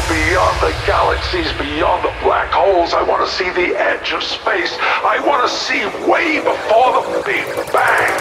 beyond the galaxies, beyond the black holes. I want to see the edge of space. I want to see way before the Big Bang.